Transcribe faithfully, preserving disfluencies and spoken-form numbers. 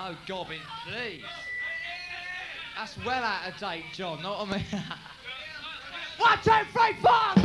no gobbing, please. That's well out of date, John, not I mean. One, two, three, four!